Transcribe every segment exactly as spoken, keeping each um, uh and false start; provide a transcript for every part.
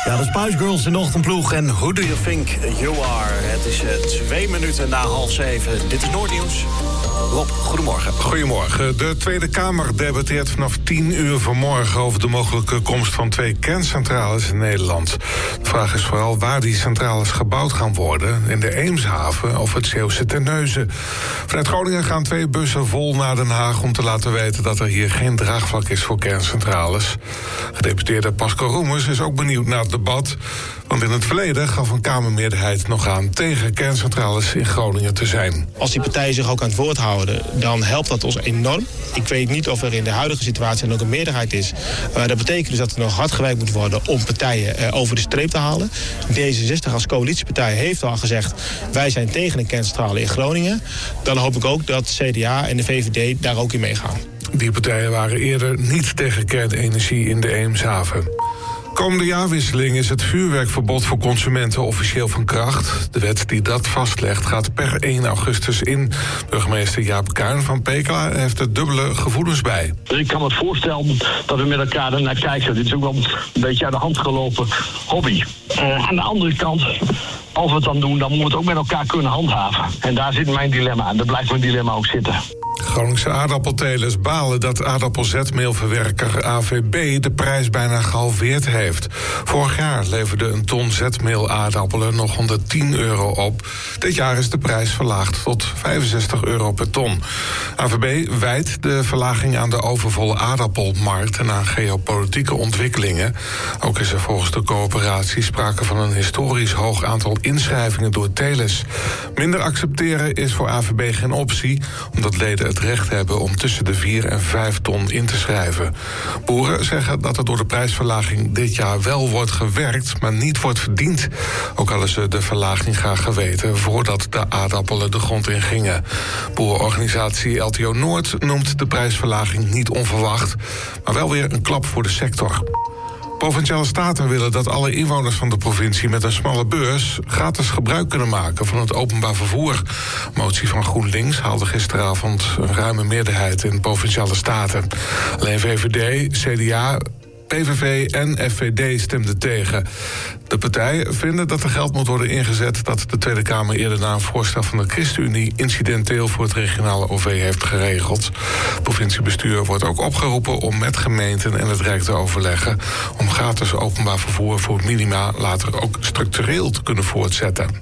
Ja, de Spice Girls in de ochtendploeg en Who Do You Think You Are? Het is uh, twee minuten na half zeven. Dit is Noordnieuws. Rob, goedemorgen. Goedemorgen. De Tweede Kamer debatteert vanaf tien uur vanmorgen over de mogelijke komst van twee kerncentrales in Nederland. De vraag is vooral waar die centrales gebouwd gaan worden. In de Eemshaven of het Zeeuwse Terneuzen. Vanuit Groningen gaan twee bussen vol naar Den Haag om te laten weten dat er hier geen draagvlak is voor kerncentrales. Gedeputeerde Pascal Roemers is ook benieuwd naar het debat. Want in het verleden gaf een Kamermeerderheid nog aan tegen kerncentrales in Groningen te zijn. Als die partijen zich ook aan het woord houden, dan helpt dat ons enorm. Ik weet niet of er in de huidige situatie dan ook een meerderheid is. Maar dat betekent dus dat er nog hard gewerkt moet worden om partijen eh, over de streep te halen. D zesenzestig als coalitiepartij heeft al gezegd, wij zijn tegen een kerncentrale in Groningen. Dan hoop ik ook dat C D A en de V V D daar ook in meegaan. Die partijen waren eerder niet tegen kernenergie in de Eemshaven. Komende jaarwisseling is het vuurwerkverbod voor consumenten officieel van kracht. De wet die dat vastlegt gaat per één augustus in. Burgemeester Jaap Kuin van Pekela heeft er dubbele gevoelens bij. Dus ik kan me voorstellen dat we met elkaar ernaar kijken. Dit is ook wel een beetje uit de hand gelopen hobby. Uh, aan de andere kant, als we het dan doen, dan moeten we het ook met elkaar kunnen handhaven. En daar zit mijn dilemma en daar blijft mijn dilemma ook zitten. Groningse aardappeltelers balen dat aardappelzetmeelverwerker A V B de prijs bijna gehalveerd heeft. Vorig jaar leverde een ton zetmeelaardappelen nog honderdtien euro op. Dit jaar is de prijs verlaagd tot vijfenzestig euro per ton. A V B wijt de verlaging aan de overvolle aardappelmarkt en aan geopolitieke ontwikkelingen. Ook is er volgens de coöperatie sprake van een historisch hoog aantal inschrijvingen door telers. Minder accepteren is voor A V B geen optie, omdat leden het recht hebben om tussen de vier en vijf ton in te schrijven. Boeren zeggen dat er door de prijsverlaging dit jaar wel wordt gewerkt, maar niet wordt verdiend. Ook hadden ze de verlaging graag geweten voordat de aardappelen de grond in gingen. Boerenorganisatie L T O Noord noemt de prijsverlaging niet onverwacht, maar wel weer een klap voor de sector. Provinciale staten willen dat alle inwoners van de provincie met een smalle beurs gratis gebruik kunnen maken van het openbaar vervoer. Motie van GroenLinks haalde gisteravond een ruime meerderheid in provinciale staten. Alleen V V D, C D A, P V V en F V D stemden tegen. De partijen vinden dat er geld moet worden ingezet dat de Tweede Kamer eerder na een voorstel van de ChristenUnie incidenteel voor het regionale O V heeft geregeld. Het provinciebestuur wordt ook opgeroepen om met gemeenten en het Rijk te overleggen om gratis openbaar vervoer voor minima later ook structureel te kunnen voortzetten.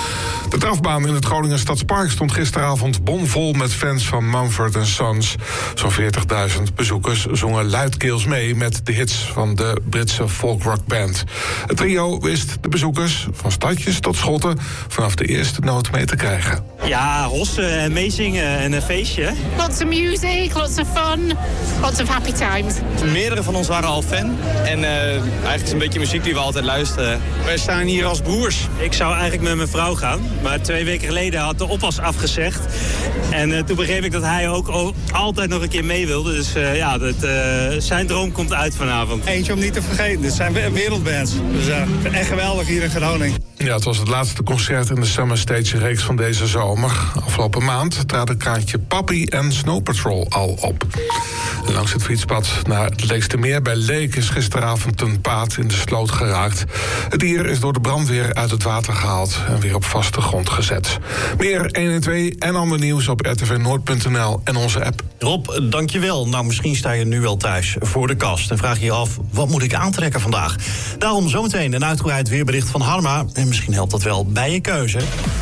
De drafbaan in het Groninger Stadspark stond gisteravond bomvol met fans van Mumford and Sons. Zo'n veertigduizend bezoekers zongen luidkeels mee met de hits van de Britse folkrockband. Het trio wist de bezoekers, van stadjes tot schotten, vanaf de eerste noot mee te krijgen. Ja, hossen en meezingen en een feestje. Lots of music, lots of fun, lots of happy times. Meerdere van ons waren al fan. En uh, eigenlijk is het een beetje muziek die we altijd luisteren. Wij staan hier als broers. Ik zou eigenlijk met mijn vrouw gaan, maar twee weken geleden had de oppas afgezegd. En uh, toen begreep ik dat hij ook, ook altijd nog een keer mee wilde. Dus uh, ja, dat, uh, zijn droom komt uit vanavond. Eentje om niet te vergeten, dit zijn wereldbands. Dus uh, echt geweldig hier in Groningen. Ja, het was het laatste concert in de Summer Stage-reeks van deze zomer. Afgelopen maand traden Kraantje Papi en Snow Patrol al op. En langs het fietspad naar het Leekstermeer bij Leek is gisteravond een paard in de sloot geraakt. Het dier is door de brandweer uit het water gehaald en weer op vaste grond gezet. Meer honderdtwaalf en ander nieuws op r t v noord punt n l en onze app. Rob, dankjewel. Nou, misschien sta je nu wel thuis voor de kast en vraag je je af, wat moet ik aantrekken vandaag? Daarom zometeen een uitgebreid weerbericht van Harma. En misschien helpt dat wel bij je keuze.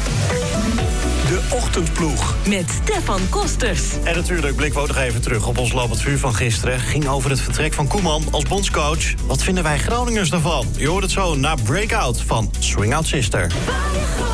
De Ochtendploeg. Met Stefan Kosters. En natuurlijk blikken we ook nog even terug op ons lopend vuur van gisteren. Ging over het vertrek van Koeman als bondscoach. Wat vinden wij Groningers daarvan? Je hoort het zo na Breakout van Swing Out Sister.